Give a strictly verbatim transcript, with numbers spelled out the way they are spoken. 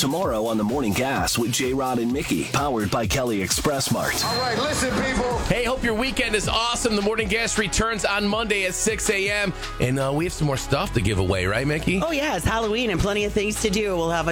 Tomorrow on The Morning Gas with J-Rod and Mickey, powered by Kelly Express Mart. All right, listen, people. Hey, hope your weekend is awesome. The Morning Gas returns on Monday at six a.m. And uh, we have some more stuff to give away, right, Mickey? Oh, yeah, it's Halloween and plenty of things to do. We'll have a